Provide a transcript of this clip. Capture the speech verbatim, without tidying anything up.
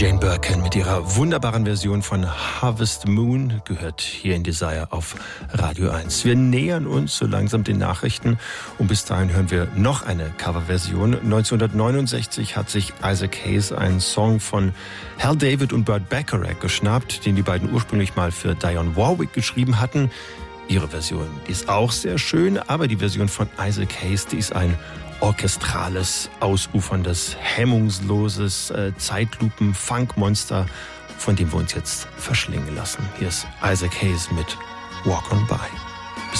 Jane Birkin mit ihrer wunderbaren Version von Harvest Moon gehört hier in Desire auf Radio eins. Wir nähern uns so langsam den Nachrichten und bis dahin hören wir noch eine Coverversion. neunzehnhundertneunundsechzig hat sich Isaac Hayes einen Song von Hal David und Burt Bacharach geschnappt, den die beiden ursprünglich mal für Dionne Warwick geschrieben hatten. Ihre Version, die ist auch sehr schön, aber die Version von Isaac Hayes, die ist ein orchestrales, ausuferndes, hemmungsloses äh, Zeitlupen-Funkmonster, von dem wir uns jetzt verschlingen lassen. Hier ist Isaac Hayes mit Walk On By.